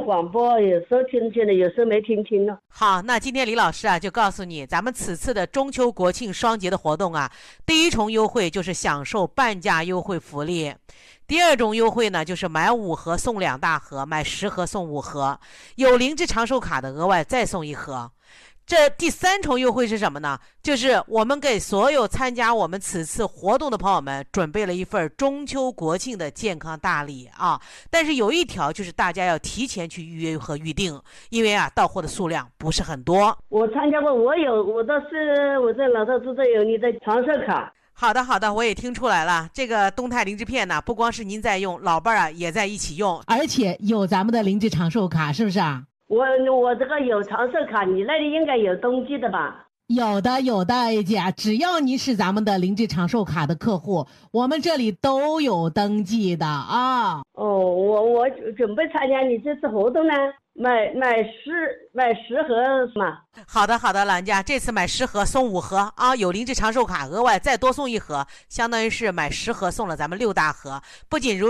广播，有时候听清了，有时候没听清了。 好，那今天李老师啊就告诉你，咱们此次的中秋国庆双节的活动啊，第一重优惠就是享受半价优惠福利，第二种优惠呢就是买5盒送2大盒，买10盒送5盒，有灵芝长寿卡的额外再送1盒。这第3重优惠是什么呢？就是我们给所有参加我们此次活动的朋友们准备了一份中秋国庆的健康大礼啊！但是有一条就是大家要提前去预约和预定，因为啊到货的数量不是很多。 我参加过，我在老头子这有你的长寿卡。 好的，我也听出来了，这个东泰灵芝片呢，不光是您在用，老伴儿啊也在一起用， 而且有咱们的灵芝长寿卡，是不是啊？ 我这个有长寿卡，你那里应该有登记的吧？ 有的，A 姐，只要你是咱们的灵芝长寿卡的客户，我们这里都有登记的啊。 哦，我准备参加你这次活动呢，买10盒嘛。 好的，老人家，这次买10盒送5盒啊，有灵芝长寿卡额外再多送1盒，相当于是买10盒送了咱们6大盒。不仅如